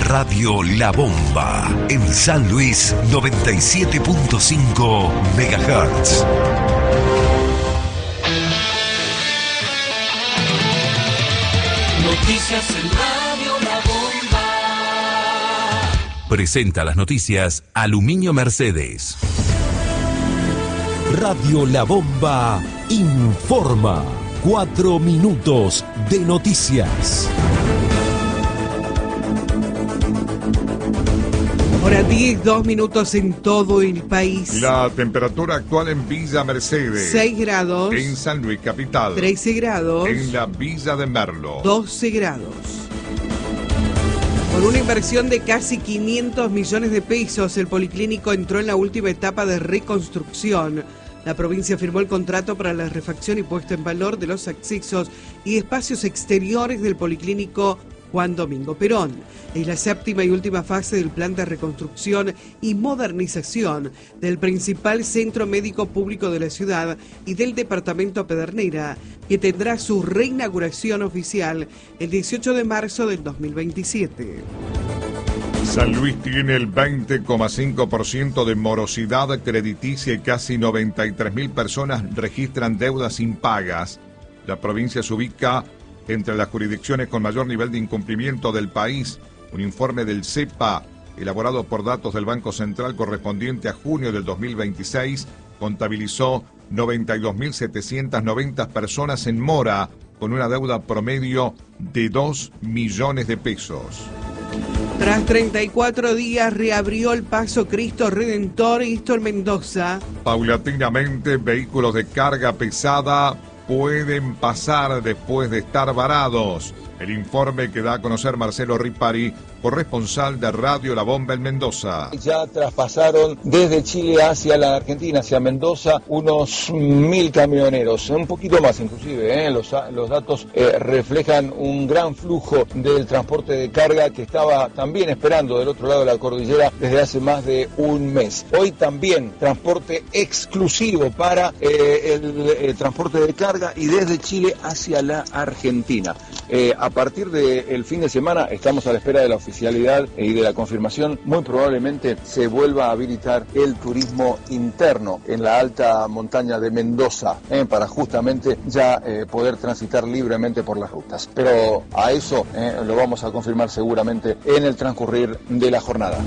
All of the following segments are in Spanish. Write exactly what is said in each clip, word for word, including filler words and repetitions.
Radio La Bomba, en San Luis noventa y siete punto cinco megahertz. Noticias en Radio La Bomba. Presenta las noticias Aluminio Mercedes. Radio La Bomba informa. Cuatro minutos de noticias. Hora diez, dos minutos en todo el país. La temperatura actual en Villa Mercedes. seis grados. En San Luis Capital. trece grados. En la Villa de Merlo. doce grados. Con una inversión de casi quinientos millones de pesos, el Policlínico entró en la última etapa de reconstrucción. La provincia firmó el contrato para la refacción y puesta en valor de los accesos y espacios exteriores del Policlínico Juan Domingo Perón. Es la séptima y última fase del plan de reconstrucción y modernización del principal centro médico público de la ciudad y del departamento Pedernera, que tendrá su reinauguración oficial el dieciocho de marzo del dos mil veintisiete. San Luis tiene el veinte coma cinco por ciento de morosidad crediticia y casi noventa y tres mil personas registran deudas impagas. La provincia se ubica entre las jurisdicciones con mayor nivel de incumplimiento del país. Un informe del CEPA, elaborado por datos del Banco Central correspondiente a junio del dos mil veintiséis, contabilizó noventa y dos mil setecientas noventa personas en mora, con una deuda promedio de dos millones de pesos. Tras treinta y cuatro días reabrió el paso Cristo Redentor Héctor Mendoza. Paulatinamente, vehículos de carga pesada pueden pasar después de estar varados. El informe que da a conocer Marcelo Ripari, corresponsal de Radio La Bomba en Mendoza. Ya traspasaron desde Chile hacia la Argentina, hacia Mendoza, unos mil camioneros, un poquito más inclusive, ¿eh? los, los datos eh, reflejan un gran flujo del transporte de carga que estaba también esperando del otro lado de la cordillera desde hace más de un mes. Hoy también transporte exclusivo para eh, el, el transporte de carga y desde Chile hacia la Argentina. Eh, a partir del fin de semana estamos a la espera de la oficialidad y de la confirmación. Muy probablemente se vuelva a habilitar el turismo interno en la alta montaña de Mendoza, eh, para justamente ya eh, poder transitar libremente por las rutas. Pero a eso eh, lo vamos a confirmar seguramente en el transcurrir de la jornada.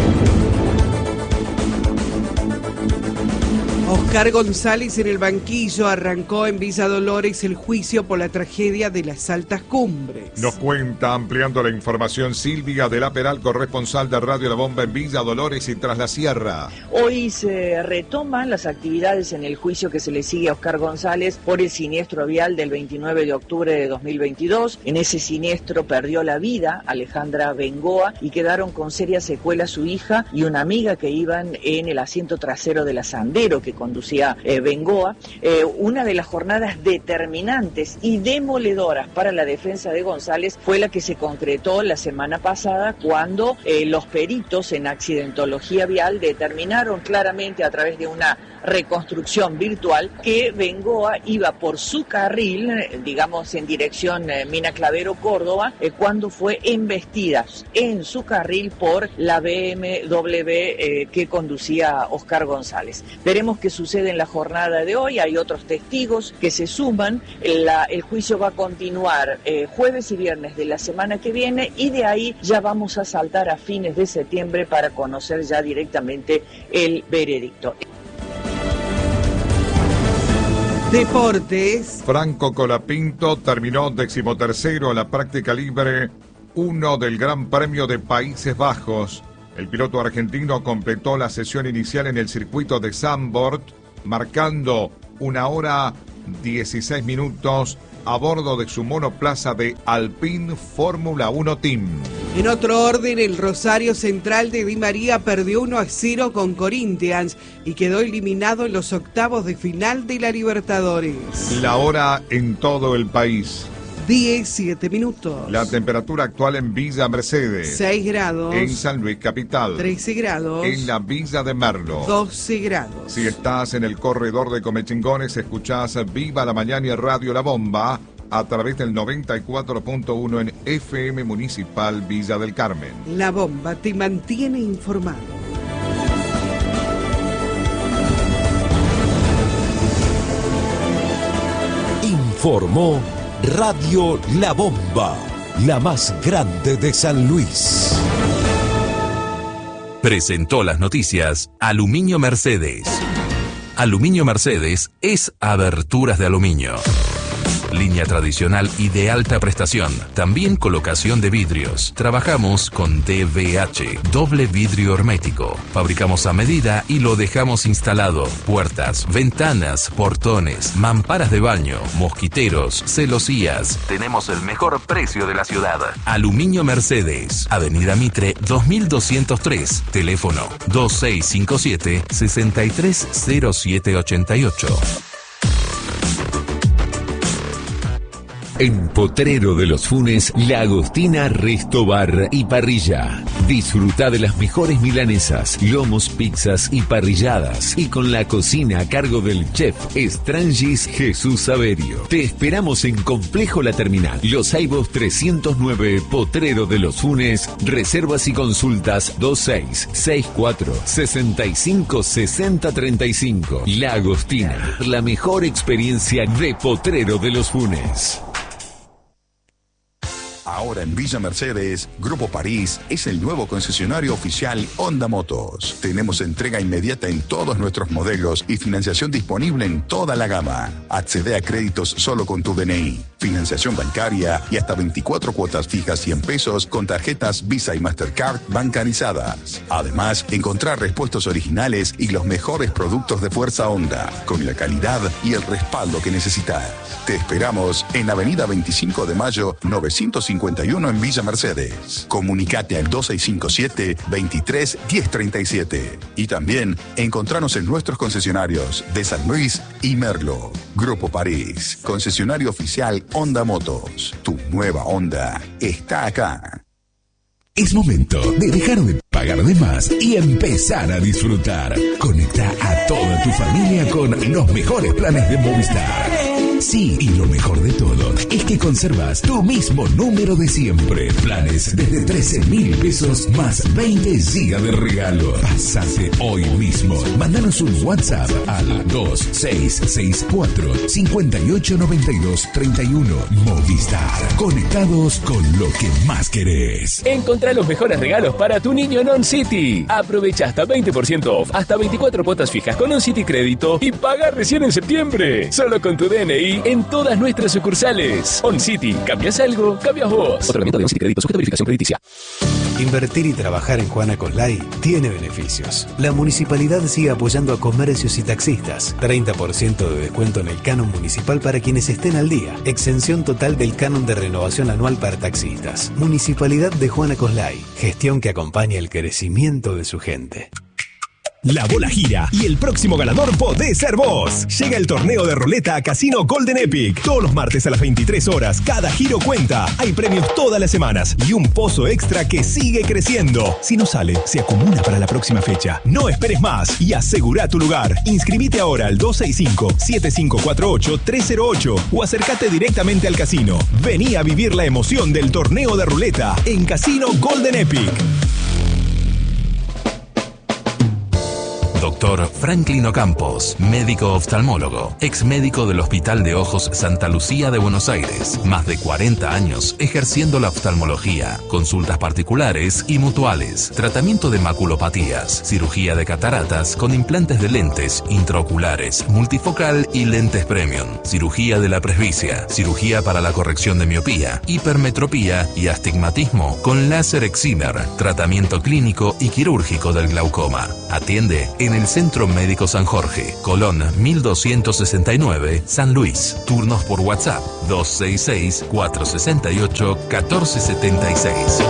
Oscar González en el banquillo. Arrancó en Villa Dolores el juicio por la tragedia de las altas cumbres. Nos cuenta, ampliando la información, Silvia de la Peral, corresponsal de Radio La Bomba en Villa Dolores y Tras la Sierra. Hoy se retoman las actividades en el juicio que se le sigue a Oscar González por el siniestro vial del veintinueve de octubre de dos mil veintidós. En ese siniestro perdió la vida Alejandra Bengoa y quedaron con serias secuelas su hija y una amiga que iban en el asiento trasero de la Sandero que conducía eh, Bengoa. Eh, una de las jornadas determinantes y demoledoras para la defensa de González fue la que se concretó la semana pasada cuando eh, los peritos en accidentología vial determinaron claramente a través de una reconstrucción virtual que Bengoa iba por su carril, digamos en dirección eh, Mina Clavero, Córdoba, eh, cuando fue embestida en su carril por la B M W eh, que conducía Oscar González. Veremos qué sucede en la jornada de hoy. Hay otros testigos que se suman. La, el juicio va a continuar eh, jueves y viernes de la semana que viene y de ahí ya vamos a saltar a fines de septiembre para conocer ya directamente el veredicto. Deportes. Franco Colapinto terminó decimotercero en la práctica libre uno del Gran Premio de Países Bajos. El piloto argentino completó la sesión inicial en el circuito de Zandvoort, marcando una hora dieciséis minutos a bordo de su monoplaza de Alpine Fórmula uno Team. En otro orden, el Rosario Central de Di María perdió uno a cero con Corinthians y quedó eliminado en los octavos de final de la Libertadores. La hora en todo el país. diez, siete minutos. La temperatura actual en Villa Mercedes. seis grados. En San Luis Capital. trece grados. En la Villa de Merlo. doce grados. Si estás en el corredor de Comechingones, escuchás Viva la Mañana y Radio La Bomba a través del noventa y cuatro punto uno en F M Municipal Villa del Carmen. La Bomba te mantiene informado. Informó Radio La Bomba, la más grande de San Luis. Presentó las noticias Aluminio Mercedes. Aluminio Mercedes es aberturas de aluminio. Línea tradicional y de alta prestación. También colocación de vidrios. Trabajamos con D V H, doble vidrio hermético. Fabricamos a medida y lo dejamos instalado. Puertas, ventanas, portones, mamparas de baño, mosquiteros, celosías. Tenemos el mejor precio de la ciudad. Aluminio Mercedes. Avenida Mitre dos mil doscientos tres. Teléfono dos seis cinco siete, seis tres cero siete ocho ocho. En Potrero de los Funes, La Agostina Resto Bar y Parrilla. Disfruta de las mejores milanesas, lomos, pizzas y parrilladas. Y con la cocina a cargo del chef Estrangis Jesús Saverio. Te esperamos en Complejo La Terminal, Los Aibos trescientos nueve, Potrero de los Funes. Reservas y consultas dos seis seis cuatro, seis cinco seis cero tres cinco. La Agostina, la mejor experiencia de Potrero de los Funes. Ahora en Villa Mercedes, Grupo París es el nuevo concesionario oficial Honda Motos. Tenemos entrega inmediata en todos nuestros modelos y financiación disponible en toda la gama. Accede a créditos solo con tu D N I, financiación bancaria y hasta veinticuatro cuotas fijas cien pesos con tarjetas Visa y Mastercard bancarizadas. Además, encontrar repuestos originales y los mejores productos de fuerza Honda, con la calidad y el respaldo que necesitas. Te esperamos en Avenida veinticinco de Mayo novecientos cincuenta y uno en Villa Mercedes. Comunicate al dos seis cinco siete, veintitrés, diez treinta y siete. Y también encontranos en nuestros concesionarios de San Luis y Merlo. Grupo París, concesionario oficial Honda Motos. Tu nueva Honda está acá. Es momento de dejar de pagar de más y empezar a disfrutar. Conecta a toda tu familia con los mejores planes de Movistar. Sí, y lo mejor de todo es que conservas tu mismo número de siempre. Planes desde trece mil pesos más veinte gigas de regalo. Pásate hoy mismo. Mándanos un WhatsApp al dos seis seis cuatro, cinco ocho nueve dos tres uno. Movistar. Conectados con lo que más querés. Encontrá los mejores regalos para tu niño en On City. Aprovecha hasta veinte por ciento off, hasta veinticuatro cuotas fijas con On City Crédito y paga recién en septiembre. Solo con tu D N I en todas nuestras sucursales. On City, ¿cambias algo? Cambias vos. Otorgamiento de On City Crédito sujeto a verificación crediticia. Invertir y trabajar en Juana Coslay tiene beneficios. La municipalidad sigue apoyando a comercios y taxistas. treinta por ciento de descuento en el canon municipal para quienes estén al día. Exención total del canon de renovación anual para taxistas. Municipalidad de Juana Coslay. Gestión que acompaña el crecimiento de su gente. La bola gira y el próximo ganador podés ser vos. Llega el torneo de ruleta a Casino Golden Epic. Todos los martes a las veintitrés horas. Cada giro cuenta. Hay premios todas las semanas y un pozo extra que sigue creciendo. Si no sale, se acumula para la próxima fecha. No esperes más y asegura tu lugar. Inscribite ahora al dos seis cinco, siete cinco cuatro ocho, tres cero ocho o acércate directamente al casino. Vení a vivir la emoción del torneo de ruleta en Casino Golden Epic. Doctor Franklin Ocampos, médico oftalmólogo, ex médico del Hospital de Ojos Santa Lucía de Buenos Aires. Más de cuarenta años ejerciendo la oftalmología, consultas particulares y mutuales, tratamiento de maculopatías, cirugía de cataratas con implantes de lentes intraoculares, multifocal y lentes premium, cirugía de la presbicia, cirugía para la corrección de miopía, hipermetropía y astigmatismo con láser excimer, tratamiento clínico y quirúrgico del glaucoma. Atiende en el Centro Médico San Jorge, Colón mil doscientos sesenta y nueve, San Luis. Turnos por WhatsApp dos seis seis, cuatro seis ocho, uno cuatro siete seis.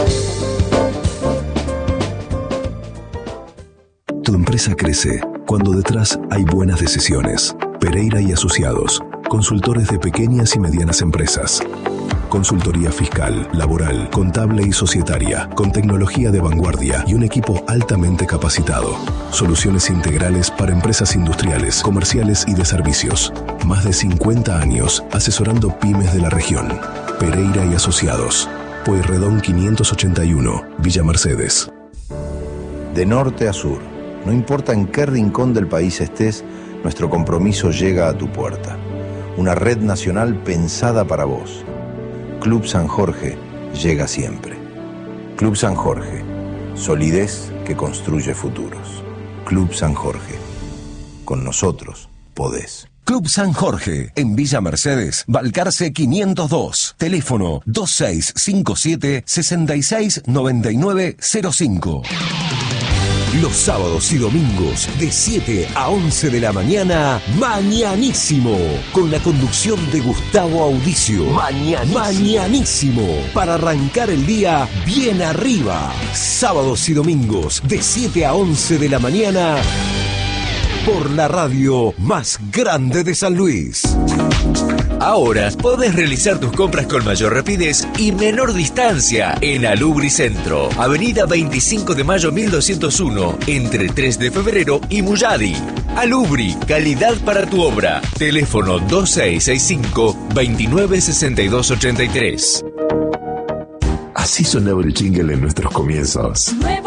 Tu empresa crece cuando detrás hay buenas decisiones. Pereira y Asociados, consultores de pequeñas y medianas empresas. Consultoría fiscal, laboral, contable y societaria, con tecnología de vanguardia y un equipo altamente capacitado. Soluciones integrales para empresas industriales, comerciales y de servicios. Más de cincuenta años asesorando pymes de la región. Pereira y Asociados. Pueyrredón quinientos ochenta y uno, Villa Mercedes. De norte a sur, no importa en qué rincón del país estés, nuestro compromiso llega a tu puerta. Una red nacional pensada para vos. Club San Jorge llega siempre. Club San Jorge, solidez que construye futuros. Club San Jorge, con nosotros podés. Club San Jorge, en Villa Mercedes, Balcarce quinientos dos, teléfono dos seis cinco siete, seis seis nueve nueve cero cinco. Los sábados y domingos de siete a once de la mañana, Mañanísimo, con la conducción de Gustavo Audicio. Mañanísimo. Mañanísimo, para arrancar el día bien arriba. Sábados y domingos de siete a once de la mañana, por la radio más grande de San Luis. Ahora podés realizar tus compras con mayor rapidez y menor distancia en Alubri Centro, Avenida veinticinco de mayo mil doscientos uno, entre tres de febrero y Muyadi. Alubri, calidad para tu obra. Teléfono dos seis seis cinco, veintinueve sesenta y dos ochenta y tres. Así sonaba el jingle en nuestros comienzos. Nuevo